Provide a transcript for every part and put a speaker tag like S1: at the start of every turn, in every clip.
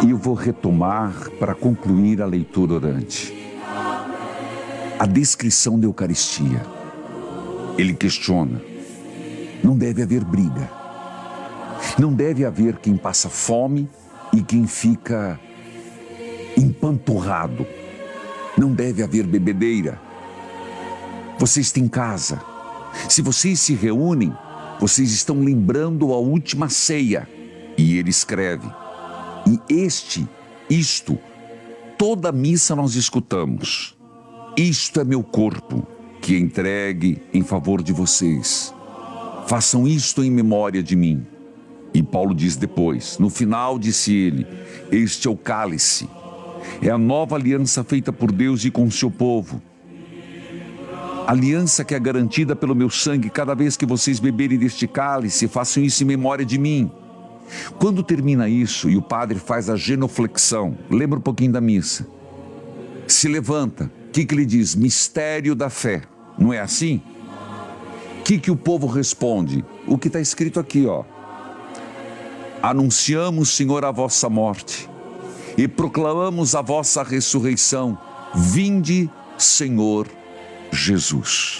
S1: E eu vou retomar para concluir a leitura orante. A descrição da Eucaristia. Ele questiona: não deve haver briga. Não deve haver quem passa fome e quem fica empanturrado. Não deve haver bebedeira. Vocês têm casa. Se vocês se reúnem, vocês estão lembrando a última ceia. E ele escreve: e isto, toda missa nós escutamos. Isto é meu corpo, que é entregue em favor de vocês. Façam isto em memória de mim. E Paulo diz depois, no final disse ele: este é o cálice. É a nova aliança feita por Deus e com o seu povo. Aliança que é garantida pelo meu sangue. Cada vez que vocês beberem deste cálice, façam isso em memória de mim. Quando termina isso e o padre faz a genuflexão, lembra um pouquinho da missa, se levanta, o que ele diz? Mistério da fé. Não é assim? O que o povo responde? O que está escrito aqui, ó. Anunciamos, Senhor, a vossa morte e proclamamos a vossa ressurreição. Vinde, Senhor Jesus.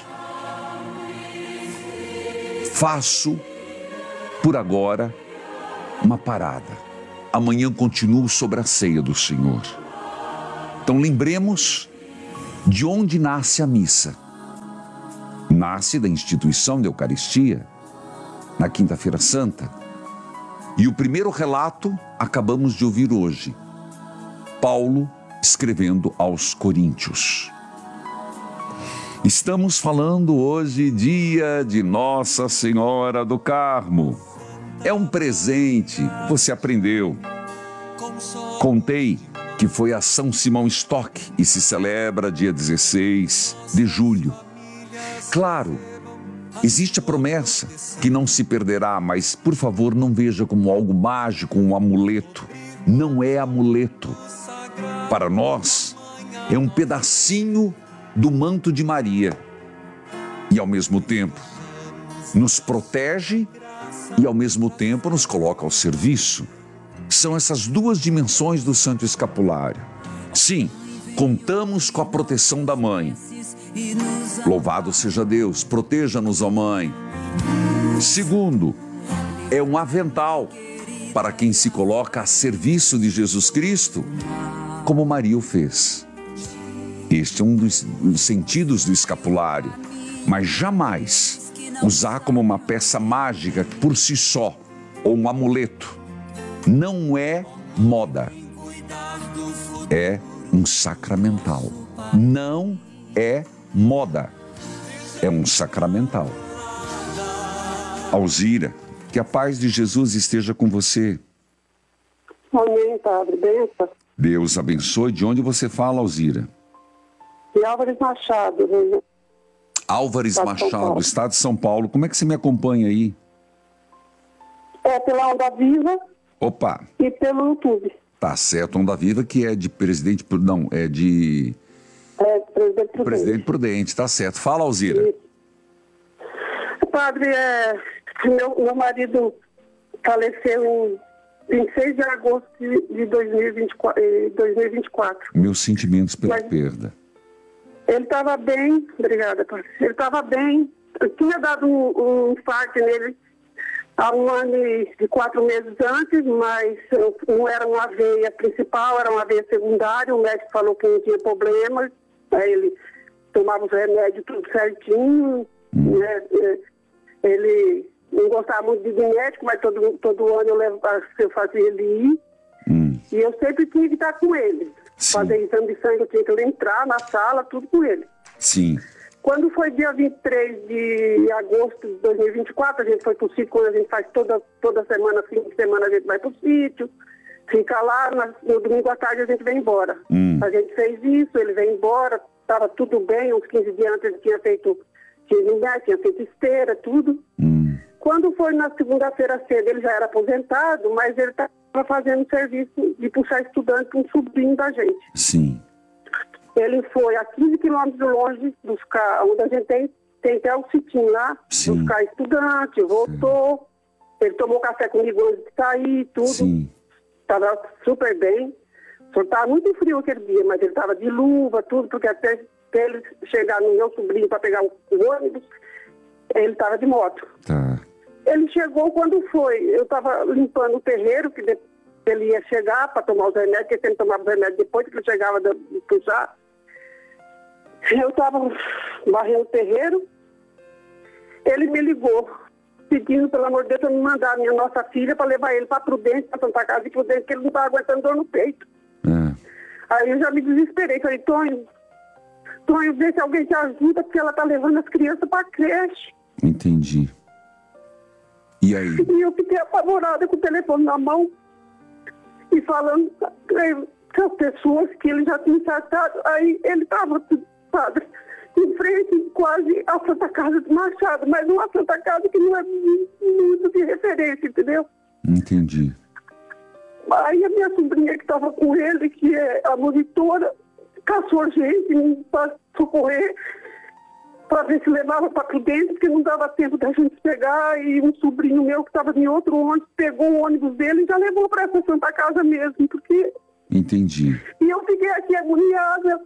S1: Faço, por agora, uma parada. Amanhã continuo sobre a ceia do Senhor. Então lembremos de onde nasce a missa. Nasce da instituição da Eucaristia, na Quinta-feira Santa. E o primeiro relato acabamos de ouvir hoje. Paulo escrevendo aos Coríntios. Estamos falando hoje, dia de Nossa Senhora do Carmo. É um presente, você aprendeu. Contei que foi a São Simão Stock e se celebra dia 16 de julho. Claro, existe a promessa que não se perderá, mas por favor não veja como algo mágico, um amuleto. Não é amuleto. Para nós, é um pedacinho do manto de Maria. E ao mesmo tempo, nos protege e ao mesmo tempo nos coloca ao serviço. São essas duas dimensões do Santo Escapulário. Sim, contamos com a proteção da Mãe. Louvado seja Deus, proteja-nos, ó Mãe. Segundo, é um avental para quem se coloca a serviço de Jesus Cristo, como Maria o fez. Este é um dos sentidos do escapulário, mas jamais usar como uma peça mágica por si só, ou um amuleto. Não é moda, é um sacramental. Não é moda, é um sacramental. Alzira, que a paz de Jesus esteja com você.
S2: Amém, Padre. Benção.
S1: Deus abençoe. De onde você fala, Alzira?
S2: De Álvares Machado. Né?
S1: Álvares Machado, estado de São Paulo. Como é que você me acompanha aí?
S2: É pela Onda Viva.
S1: Opa.
S2: E pelo YouTube.
S1: Tá certo, Onda Viva, que é de Presidente... Não, é de...
S2: Presidente Prudente.
S1: Presidente Prudente, tá certo. Fala, Alzira.
S2: Isso. Padre, meu marido faleceu em 26 de agosto de 2024.
S1: Meus sentimentos pela perda.
S2: Ele estava bem, obrigada, Padre. Ele estava bem. Eu tinha dado um infarto nele há 1 ano e 4 meses antes, mas não era uma veia principal, era uma veia secundária. O médico falou que não tinha problema. Aí ele tomava os remédios tudo certinho. Né? Ele não gostava muito de médico, mas todo ano eu fazia ele ir. E eu sempre tinha que estar com ele.
S1: Sim.
S2: Fazer exame de sangue, eu tinha que entrar na sala, tudo com ele.
S1: Sim.
S2: Quando foi dia 23 de agosto de 2024, a gente foi pro sítio, quando a gente faz toda semana, fim de semana, a gente vai pro sítio, fica lá, no domingo à tarde a gente vem embora. A gente fez isso, ele veio embora, estava tudo bem, uns 15 dias antes ele tinha feito esteira, tudo. Quando foi na segunda-feira cedo, ele já era aposentado, mas ele estava fazendo serviço de puxar estudante para um sobrinho da gente.
S1: Sim.
S2: Ele foi a 15 quilômetros longe buscar, onde a gente tem até o sitinho lá,
S1: Sim.
S2: buscar estudante, voltou. Ele tomou café comigo antes de sair, tudo.
S1: Sim.
S2: estava super bem. O senhor estava muito frio aquele dia, mas ele estava de luva, tudo, porque até ele chegar no meu sobrinho para pegar o ônibus, ele estava de moto.
S1: Tá.
S2: Ele chegou quando foi. Eu estava limpando o terreiro, que ele ia chegar para tomar os remédios, porque ele tomava os remédios depois que ele chegava de puxar. Eu estava varrendo o terreiro. Ele me ligou, pedindo, pelo amor de Deus, para me mandar a nossa filha para levar ele para Prudente, para Santa Casa de Prudente, que ele não estava aguentando dor no peito. Aí eu já me desesperei. Falei, Tonho, vê se alguém te ajuda, porque ela está levando as crianças para a creche.
S1: Entendi. E aí?
S2: E eu fiquei apavorada com o telefone na mão e falando com as pessoas que ele já tinha tratado. Aí ele estava, padre, em frente quase à Santa Casa do Machado, mas uma Santa Casa que não é muito de referência, entendeu?
S1: Entendi.
S2: Aí a minha sobrinha que estava com ele, que é a monitora, caçou gente para socorrer, para ver se levava para Prudente, porque não dava tempo da gente pegar, e um sobrinho meu que estava em outro ônibus, pegou o ônibus dele e já levou para essa Santa Casa mesmo, porque...
S1: Entendi.
S2: E eu fiquei aqui agoniada,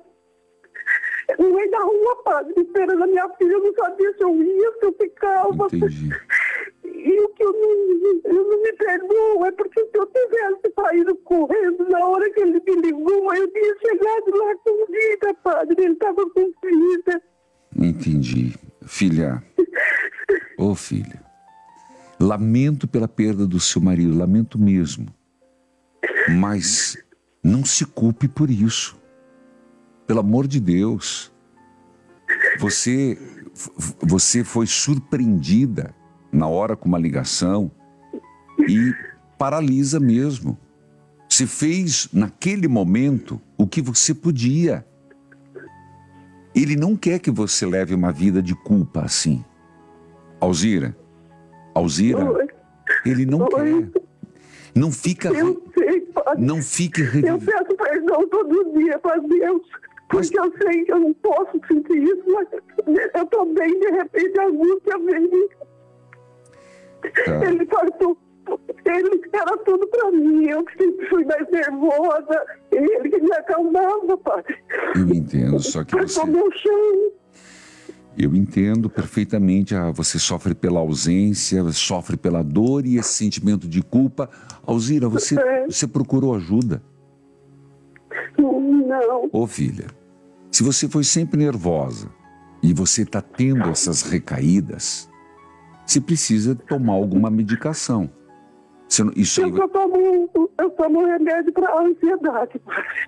S2: no meio da rua, padre, esperando a minha filha, eu não sabia se eu ia, se eu ficava.
S1: Entendi.
S2: E o que eu não me perdoo é porque se eu tivesse saído correndo na hora que ele me ligou, eu tinha chegado lá com vida, padre, ele estava com vida.
S1: Entendi. Filha, ô filha, lamento pela perda do seu marido, lamento mesmo, mas não se culpe por isso. Pelo amor de Deus, você foi surpreendida na hora com uma ligação e paralisa mesmo. Você fez naquele momento o que você podia. Ele não quer que você leve uma vida de culpa assim. Alzira, ele não quer. Não fica...
S2: Eu sei, padre.
S1: Não fique
S2: Eu peço perdão todo dia para Deus, porque eu sei que eu não posso sentir isso, mas eu tô bem, de repente a angústia vem. Ele partiu, ele era tudo para mim, eu que sempre fui mais nervosa, ele que me acalmava, padre.
S1: Eu entendo, só que você...
S2: meu chão.
S1: Eu entendo perfeitamente, você sofre pela ausência, sofre pela dor e esse sentimento de culpa. Alzira, você procurou ajuda?
S2: Não.
S1: Ô filha, se você foi sempre nervosa e você está tendo essas recaídas, você precisa tomar alguma medicação. Isso aí...
S2: Eu tomo remédio para ansiedade.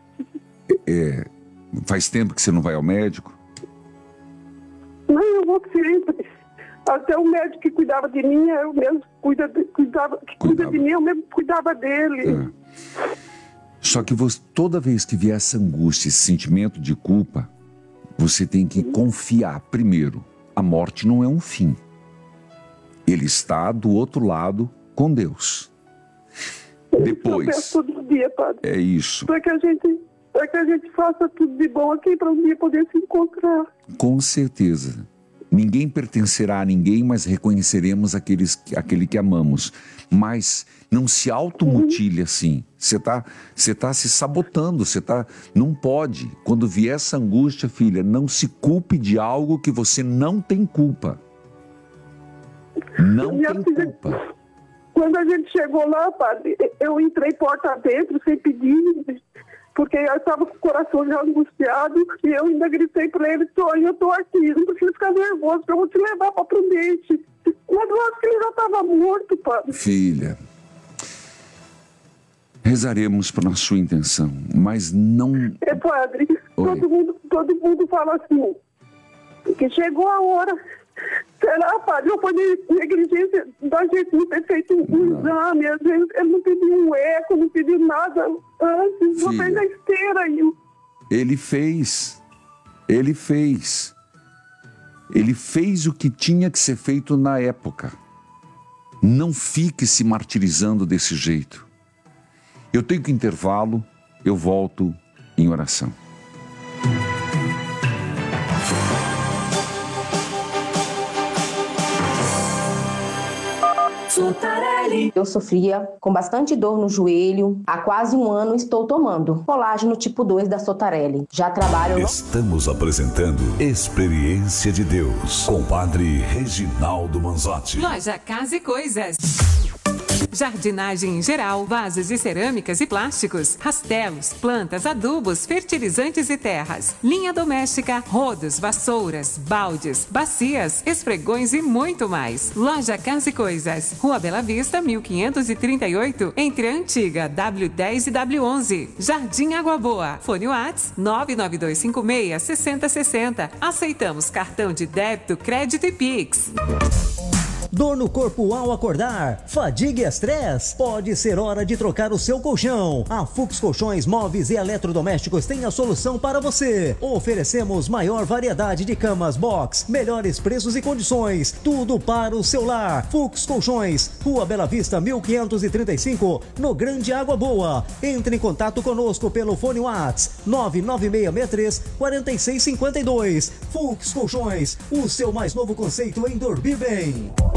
S1: Faz tempo que você não vai ao médico?
S2: Não, eu vou sempre. Até o médico que cuidava de mim, eu mesmo cuida de mim, eu mesmo cuidava dele.
S1: Só que toda vez que vier essa angústia, esse sentimento de culpa, você tem que confiar. Primeiro, a morte não é um fim. Ele está do outro lado com Deus. Depois...
S2: Eu peço todo dia, padre.
S1: É isso.
S2: Para que a gente faça tudo de bom aqui, para um dia poder se encontrar.
S1: Com certeza. Ninguém pertencerá a ninguém, mas reconheceremos aquele que amamos. Mas não se automutile assim. Você tá se sabotando, não pode. Quando vier essa angústia, filha, não se culpe de algo que você não tem culpa. Não tem culpa.
S2: Quando a gente chegou lá, padre, eu entrei porta dentro sem pedir, porque eu estava com o coração já angustiado, e eu ainda gritei para ele, Tonho, eu estou aqui, não precisa ficar nervoso, porque eu vou te levar para Prudente. Mas eu acho que ele já estava morto, padre.
S1: Filha, rezaremos na sua intenção, mas não...
S2: Padre, todo mundo fala assim, que chegou a hora... Será, padre? Ou foi negligência da gente não ter feito um exame? Às vezes ele não pediu um eco, não pediu nada antes, não fez a esteira aí.
S1: Ele fez o que tinha que ser feito na época. Não fique se martirizando desse jeito. Eu tenho que intervalo, eu volto em oração.
S3: Sutaré. Sotarelli.
S4: Eu sofria com bastante dor no joelho. Há quase um ano estou tomando colágeno tipo 2 da Sotarelli. Já trabalho...
S5: Estamos apresentando Experiência de Deus com o Padre Reginaldo Manzotti.
S3: Loja Casa e Coisas. Jardinagem em geral, vasos de cerâmicas e plásticos, rastelos, plantas, adubos, fertilizantes e terras, linha doméstica, rodos, vassouras, baldes, bacias, esfregões e muito mais. Loja Casa e Coisas, Rua Bela Vista, 1538, entre a antiga W10 e W11. Jardim Água Boa. Fone Whats 99256-6060. Aceitamos cartão de débito, crédito e Pix.
S6: Dor no corpo ao acordar, fadiga e estresse? Pode ser hora de trocar o seu colchão. A Fux Colchões Móveis e Eletrodomésticos tem a solução para você. Oferecemos maior variedade de camas box, melhores preços e condições, tudo para o seu lar. Fux Colchões, Rua Bela Vista, 1535, no Grande Água Boa. Entre em contato conosco pelo fone Whats 99663-4652. Fux Colchões, o seu mais novo conceito em dormir bem.